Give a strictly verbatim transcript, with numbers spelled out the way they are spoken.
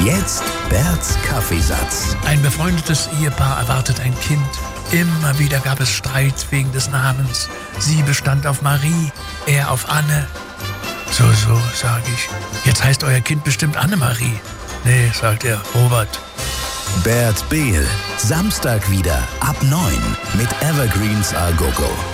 Jetzt Berts Kaffeesatz. Ein befreundetes Ehepaar erwartet ein Kind. Immer wieder gab es Streit wegen des Namens. Sie bestand auf Marie, er auf Anne. So, so, sag ich. Jetzt heißt euer Kind bestimmt Annemarie. Nee, sagt er, Robert. Bert Behl, Samstag wieder ab neun mit Evergreens A Go Go.